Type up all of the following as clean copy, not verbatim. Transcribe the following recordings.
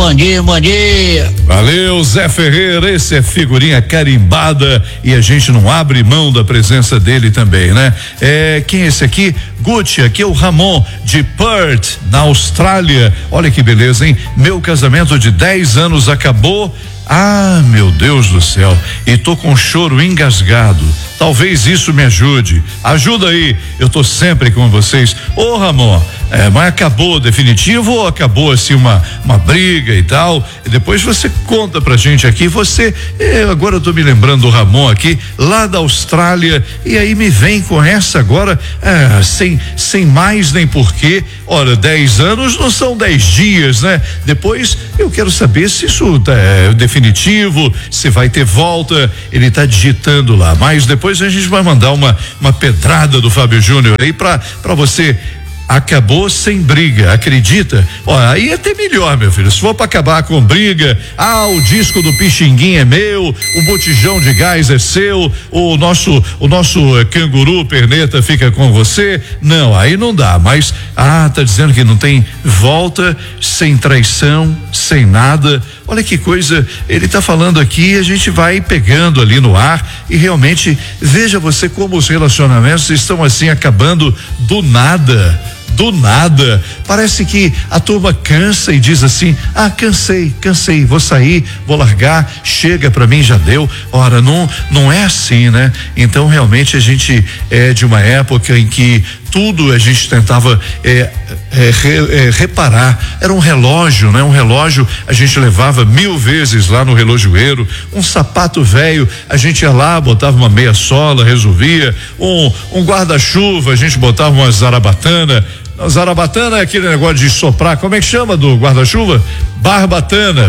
Bom dia, bom dia. Valeu, Zé Ferreira, esse é figurinha carimbada e a gente não abre mão da presença dele também, né? Quem é esse aqui? Gucci, aqui é o Ramon de Perth, na Austrália. Olha que beleza, hein? Meu casamento de 10 anos acabou. Ah, meu Deus do céu, e tô com choro engasgado. Talvez isso me ajude. Ajuda aí, eu tô sempre com vocês. Ô Ramon, mas acabou definitivo ou acabou assim uma briga e tal? E depois você conta pra gente aqui. Agora eu tô me lembrando do Ramon aqui, lá da Austrália, e aí me vem com essa agora, sem mais nem porquê. Ora, 10 anos não são 10 dias, né? Depois eu quero saber se isso é definitivo, se vai ter volta. Ele tá digitando lá, mas depois a gente vai mandar uma pedrada do Fábio Júnior aí pra você. Acabou sem briga, acredita? Ó, aí é até melhor, meu filho. Se for pra acabar com briga, o disco do Pixinguinha é meu, o botijão de gás é seu, o nosso canguru perneta fica com você. Não, aí não dá, mas tá dizendo que não tem volta, sem traição, sem nada. Olha que coisa, ele tá falando aqui, a gente vai pegando ali no ar e realmente veja você como os relacionamentos estão assim acabando do nada. Parece que a turma cansa e diz assim: cansei, vou sair, vou largar, chega pra mim, já deu. Ora, não é assim, né? Então realmente a gente é de uma época em que tudo a gente tentava reparar. Era um relógio, né? Um relógio a gente levava 1000 vezes lá no relojoeiro. Um sapato velho, a gente ia lá, botava uma meia sola, resolvia. Um guarda-chuva, a gente botava uma zarabatana. Zarabatana é aquele negócio de soprar, como é que chama do guarda-chuva? Barbatana.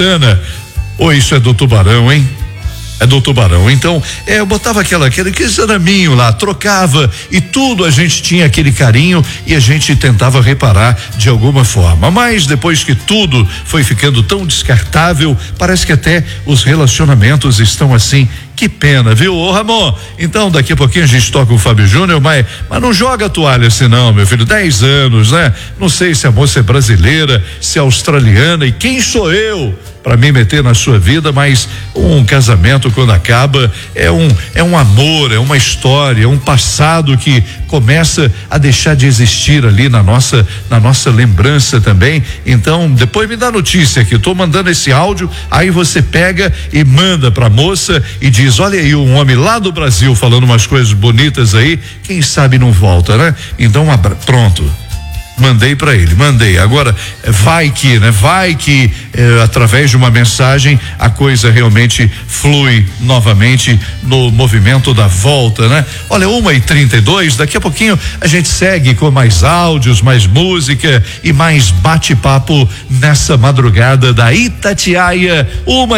Isso é do tubarão, hein? É do tubarão. Então, eu botava aquele araminho lá, trocava e tudo, a gente tinha aquele carinho e a gente tentava reparar de alguma forma. Mas depois que tudo foi ficando tão descartável, parece que até os relacionamentos estão assim. Que pena, viu, ô Ramon? Então daqui a pouquinho a gente toca o Fábio Júnior, mas não joga a toalha assim não, meu filho, 10 anos, né? Não sei se a moça é brasileira, se é australiana e quem sou eu para me meter na sua vida, mas um casamento quando acaba é um amor, é uma história, é um passado que começa a deixar de existir ali na nossa lembrança também. Então, depois me dá notícia aqui, eu tô mandando esse áudio, aí você pega e manda pra moça e diz: olha aí, um homem lá do Brasil falando umas coisas bonitas aí, quem sabe não volta, né? Então, pronto. Mandei pra ele. Agora, vai que através de uma mensagem a coisa realmente flui novamente no movimento da volta, né? Olha, 1h32, daqui a pouquinho a gente segue com mais áudios, mais música e mais bate-papo nessa madrugada da Itatiaia,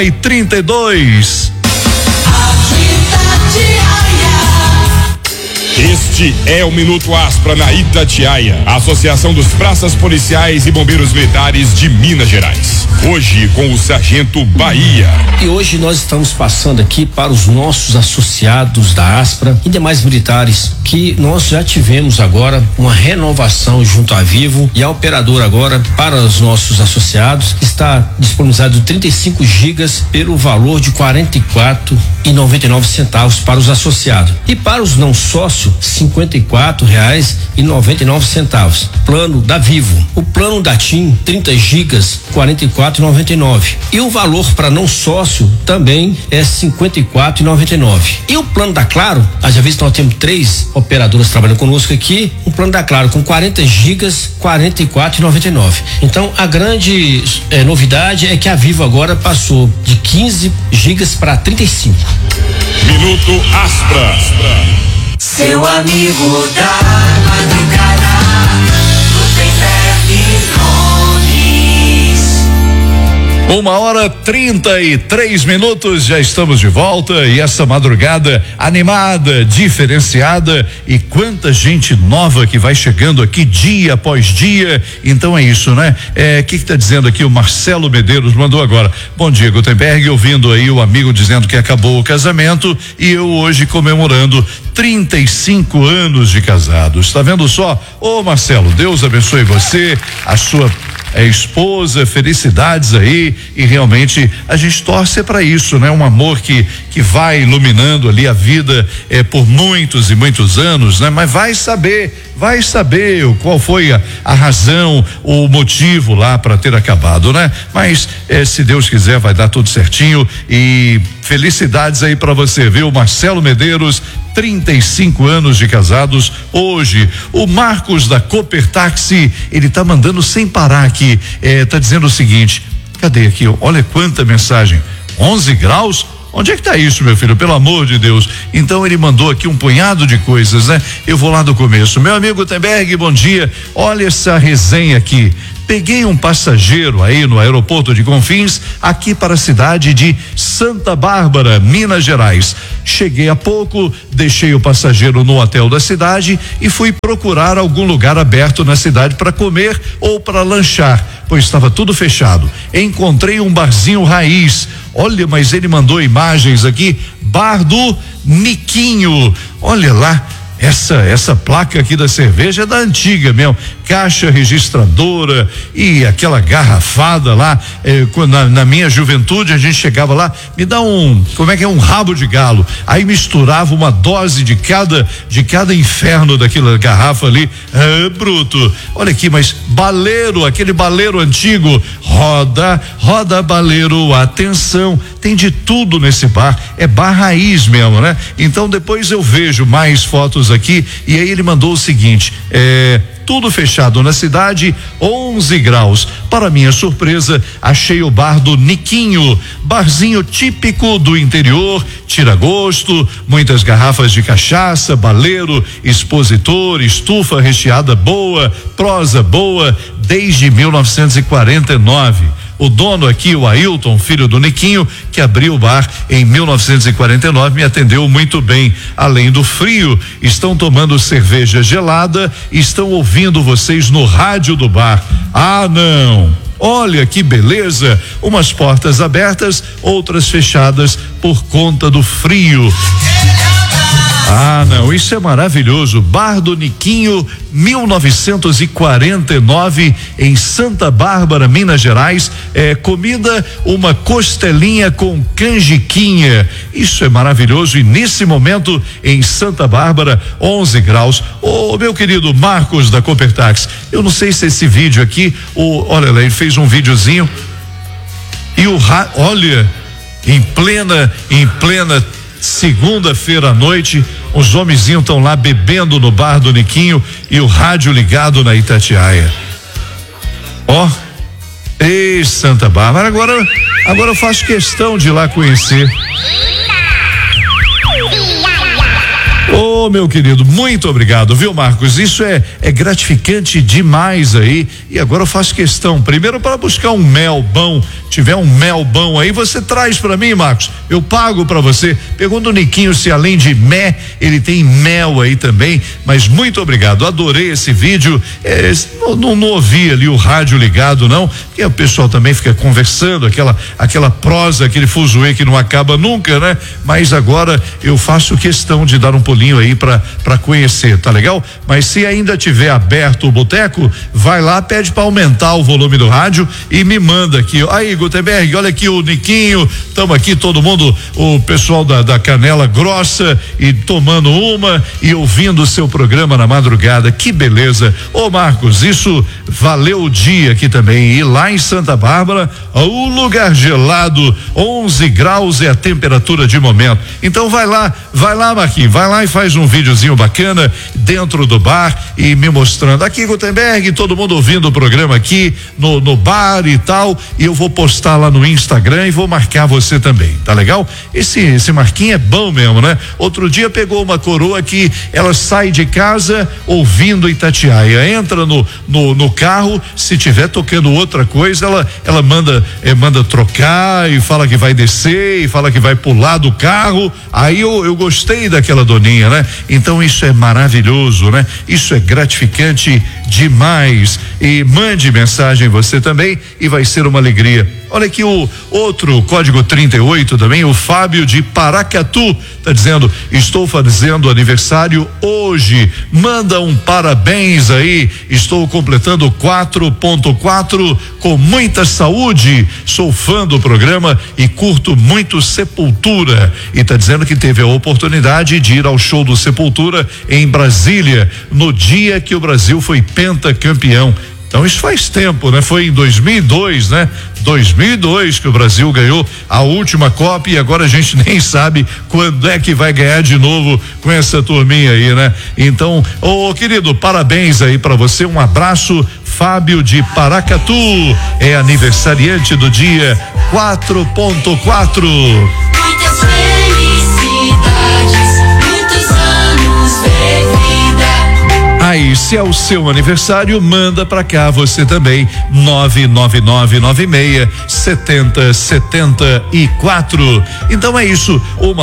1h32. Este é o Minuto Aspra na Itatiaia, a Associação dos Praças Policiais e Bombeiros Militares de Minas Gerais. Hoje com o Sargento Bahia. E hoje nós estamos passando aqui para os nossos associados da Aspra e demais militares, que nós já tivemos agora uma renovação junto à Vivo, e a operadora agora para os nossos associados está disponibilizado 35 gigas pelo valor de R$44,99 para os associados, e para os não sócios R$54,99. Plano da Vivo. O plano da TIM 30 gigas R$44,99, e o valor para não sócio também é R$54,99. E o plano da Claro, já visto, nós temos 3 operadoras trabalhando conosco aqui. Um plano da Claro com 40 gigas R$44,99. Então a grande novidade é que a Vivo agora passou de 15 gigas para 35. Minuto Aspra. Seu amigo da madrugada, Gutenberg Nunes. 1h33, já estamos de volta e essa madrugada animada, diferenciada, e quanta gente nova que vai chegando aqui dia após dia. Então é isso, né? Que tá dizendo aqui o Marcelo Medeiros mandou agora: bom dia, Gutenberg, ouvindo aí o amigo dizendo que acabou o casamento e eu hoje comemorando 35 anos de casados. Tá vendo só? Ô Marcelo, Deus abençoe você, a sua esposa, felicidades aí, e realmente a gente torce para isso, né? Um amor que vai iluminando ali a vida por muitos e muitos anos, né? Mas vai saber qual foi a razão, o motivo lá para ter acabado, né? Mas se Deus quiser vai dar tudo certinho, e felicidades aí para você, viu? Marcelo Medeiros, 35 anos de casados hoje. O Marcos da Cooper Táxi, ele tá mandando sem parar aqui, tá dizendo o seguinte, cadê aqui? Olha quanta mensagem, 11 graus? Onde é que tá isso, meu filho? Pelo amor de Deus. Então ele mandou aqui um punhado de coisas, né? Eu vou lá do começo. Meu amigo Gutenberg, bom dia. Olha essa resenha aqui. Peguei um passageiro aí no aeroporto de Confins, aqui para a cidade de Santa Bárbara, Minas Gerais. Cheguei há pouco, deixei o passageiro no hotel da cidade e fui procurar algum lugar aberto na cidade para comer ou para lanchar, pois estava tudo fechado. Encontrei um barzinho raiz. Olha, mas ele mandou imagens aqui, Bar do Niquinho. Olha lá, essa placa aqui da cerveja é da antiga mesmo, caixa registradora e aquela garrafada lá, na minha juventude a gente chegava lá, me dá um rabo de galo, aí misturava uma dose de cada inferno daquela garrafa ali, bruto. Olha aqui, mas baleiro, aquele baleiro antigo, roda baleiro, atenção, tem de tudo nesse bar, é bar raiz mesmo, né? Então depois eu vejo mais fotos aqui, e aí ele mandou o seguinte, tudo fechado na cidade, 11 graus. Para minha surpresa, achei o bar do Niquinho, barzinho típico do interior, tira gosto, muitas garrafas de cachaça, baleiro, expositor, estufa recheada boa, prosa boa, desde 1949. O dono aqui, o Ailton, filho do Niquinho, que abriu o bar em 1949, me atendeu muito bem. Além do frio, estão tomando cerveja gelada, estão ouvindo vocês no rádio do bar. Ah, não! Olha que beleza! Umas portas abertas, outras fechadas por conta do frio. Ah, não, isso é maravilhoso. Bar do Niquinho, 1949, em Santa Bárbara, Minas Gerais. Comida, uma costelinha com canjiquinha. Isso é maravilhoso. E nesse momento, em Santa Bárbara, 11 graus. Ô, meu querido Marcos da Cooper Táxi, eu não sei se esse vídeo aqui, olha lá, ele fez um videozinho e olha, em plena segunda-feira à noite, os homenzinhos estão lá bebendo no bar do Niquinho e o rádio ligado na Itatiaia. Ei, Santa Bárbara, agora eu faço questão de ir lá conhecer. Ô, meu querido, muito obrigado, viu, Marcos? Isso é gratificante demais aí. E agora eu faço questão, primeiro, para buscar um mel bom. Tiver um mel bom aí, você traz para mim, Marcos. Eu pago para você. Pergunta o Niquinho se além de ele tem mel aí também. Mas muito obrigado, adorei esse vídeo. Não ouvi ali o rádio ligado, não, porque o pessoal também fica conversando, aquela prosa, aquele fuzuê que não acaba nunca, né? Mas agora eu faço questão de dar um pulinho aí para conhecer, tá legal? Mas se ainda tiver aberto o boteco, vai lá, pede para aumentar o volume do rádio e me manda aqui. Aí, Gutenberg, olha aqui o Niquinho, estamos aqui todo mundo, o pessoal da Canela Grossa, e tomando uma e ouvindo o seu programa na madrugada, que beleza. Ô, Marcos, isso valeu o dia aqui também. E lá em Santa Bárbara, o lugar gelado, 11 graus é a temperatura de momento. Então vai lá, Marquinhos, vai lá e faz um videozinho bacana dentro do bar e me mostrando. Aqui, Gutenberg, todo mundo ouvindo o programa aqui no bar e tal, e eu vou postar lá no Instagram e vou marcar você também, tá legal? Esse Marquinhos é bom mesmo, né? Outro dia pegou uma coroa que ela sai de casa ouvindo Itatiaia, entra no carro, se tiver tocando outra coisa, ela manda trocar e fala que vai descer e fala que vai pular do carro. Aí eu gostei daquela doninha, né? Então isso é maravilhoso, né? Isso é gratificante demais. E mande mensagem você também e vai ser uma alegria Olha aqui o outro código 38 também, o Fábio de Paracatu, tá dizendo: estou fazendo aniversário hoje, manda um parabéns aí, estou completando 4.4 com muita saúde, sou fã do programa e curto muito Sepultura, e tá dizendo que teve a oportunidade de ir ao show do Sepultura em Brasília, no dia que o Brasil foi pentacampeão. Então isso faz tempo, né? Foi em 2002, né? 2002 que o Brasil ganhou a última Copa, e agora a gente nem sabe quando é que vai ganhar de novo com essa turminha aí, né? Então, querido, parabéns aí pra você, um abraço, Fábio de Paracatu, é aniversariante do dia 4.4. Muitas felicidades, muitos anos de vida. Aí, se é o seu aniversário, manda pra cá você também, 99996-7074. Então é isso,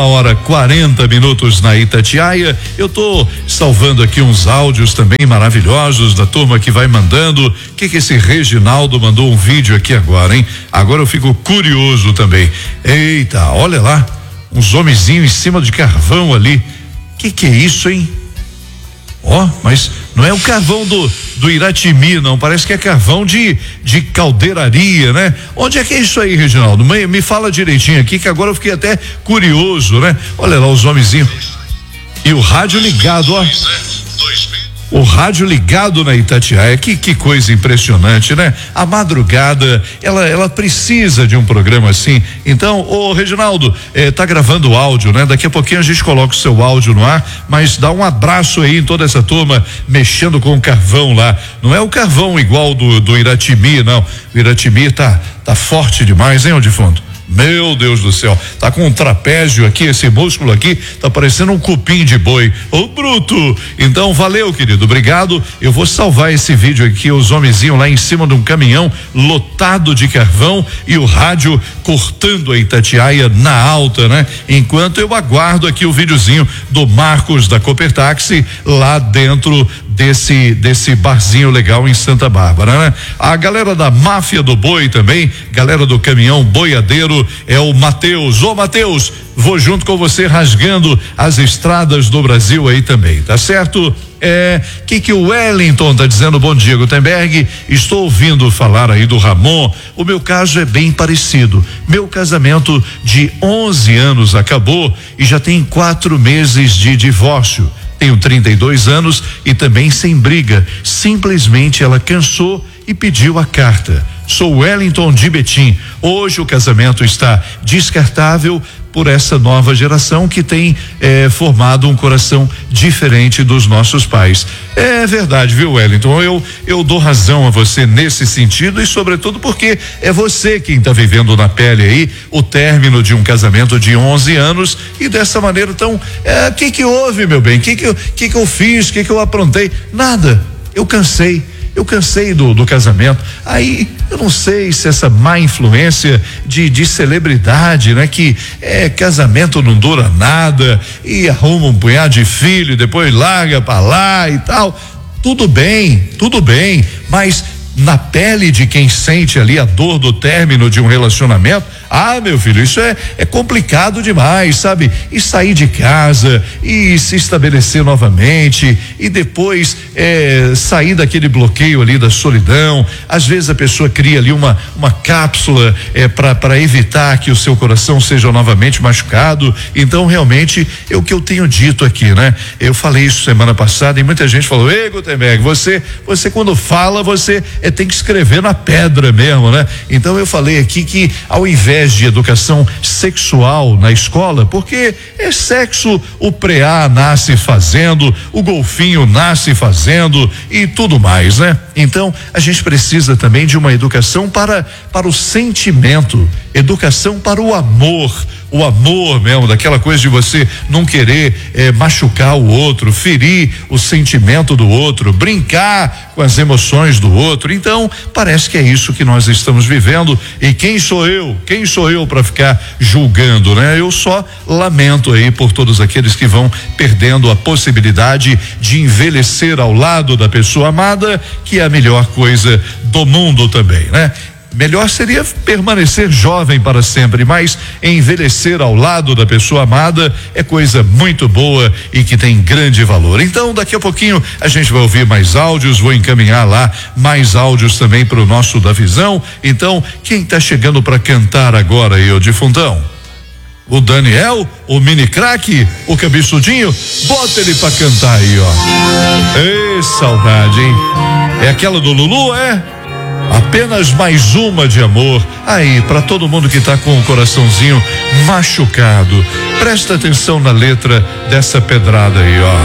1h40 na Itatiaia. Eu tô salvando aqui uns áudios também maravilhosos da turma que vai mandando. O que esse Reginaldo mandou um vídeo aqui agora, hein? Agora eu fico curioso também. Eita, olha lá, uns homenzinhos em cima de carvão ali. Que é isso, hein? Mas não é o carvão do Iratimi, não, parece que é carvão de caldeiraria, né? Onde é que é isso aí, Reginaldo? Me fala direitinho aqui, que agora eu fiquei até curioso, né? Olha lá os homenzinhos. E o rádio ligado, ó. O rádio ligado na Itatiaia, que coisa impressionante, né? A madrugada, ela precisa de um programa assim. Então, Reginaldo, tá gravando áudio, né? Daqui a pouquinho a gente coloca o seu áudio no ar, mas dá um abraço aí em toda essa turma mexendo com o carvão lá. Não é o carvão igual do Iratimi, não. O Iratimi tá forte demais, hein, ô defunto? Meu Deus do céu, tá com um trapézio aqui, esse músculo aqui tá parecendo um cupim de boi, bruto. Então valeu, querido, obrigado. Eu vou salvar esse vídeo aqui, os homenzinhos lá em cima de um caminhão lotado de carvão e o rádio cortando a Itatiaia na alta, né? Enquanto eu aguardo aqui o videozinho do Marcos da Copertaxi lá dentro desse barzinho legal em Santa Bárbara, né? A galera da Máfia do Boi também, galera do caminhão boiadeiro, é o Matheus. Matheus, vou junto com você rasgando as estradas do Brasil aí também, tá certo? Que o Wellington tá dizendo: bom dia, Gutenberg, estou ouvindo falar aí do Ramon, o meu caso é bem parecido, meu casamento de 11 anos acabou e já tem 4 meses de divórcio. Tenho 32 anos e também sem briga. Simplesmente ela cansou e pediu a carta. Sou Wellington de Betim. Hoje o casamento está descartável por essa nova geração que tem formado um coração diferente dos nossos pais. É verdade, viu, Wellington? Eu dou razão a você nesse sentido, e sobretudo porque é você quem está vivendo na pele aí o término de um casamento de 11 anos e dessa maneira. Então, que houve, meu bem? Que eu fiz? Que eu aprontei? Nada. Eu cansei do casamento. Aí eu não sei se essa má influência de celebridade, né? Que casamento não dura nada e arruma um punhado de filho e depois larga pra lá e tal. Tudo bem, mas na pele de quem sente ali a dor do término de um relacionamento, meu filho, isso é complicado demais, sabe? E sair de casa e se estabelecer novamente e depois sair daquele bloqueio ali da solidão. Às vezes a pessoa cria ali uma cápsula para evitar que o seu coração seja novamente machucado. Então realmente é o que eu tenho dito aqui, né? Eu falei isso semana passada e muita gente falou: ei, Gutenberg, você quando fala, você tem que escrever na pedra mesmo, né? Então eu falei aqui que ao invés de educação sexual na escola, porque sexo o preá nasce fazendo, o golfinho nasce fazendo e tudo mais, né? Então a gente precisa também de uma educação para o sentimento, educação para o amor mesmo, daquela coisa de você não querer machucar o outro, ferir o sentimento do outro, brincar com as emoções do outro. Então parece que é isso que nós estamos vivendo, e quem sou eu para ficar julgando, né? Eu só lamento aí por todos aqueles que vão perdendo a possibilidade de envelhecer ao lado da pessoa amada, que é a melhor coisa do mundo também, né? Melhor seria permanecer jovem para sempre, mas envelhecer ao lado da pessoa amada é coisa muito boa e que tem grande valor. Então, daqui a pouquinho a gente vai ouvir mais áudios, vou encaminhar lá mais áudios também para o nosso da Visão. Então, quem tá chegando para cantar agora aí, ô defuntão? O Daniel, o mini craque, o cabeçudinho, bota ele pra cantar aí, ó. Ei, saudade, hein? É aquela do Lulu, é? Apenas mais uma de amor. Aí, pra todo mundo que tá com o coraçãozinho machucado, presta atenção na letra dessa pedrada aí, ó.